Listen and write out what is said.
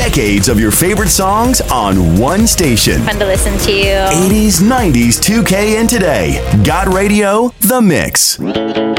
Decades of your favorite songs on one station. Fun to listen to. 80s, 90s, 2K, and today. Got Radio, The Mix.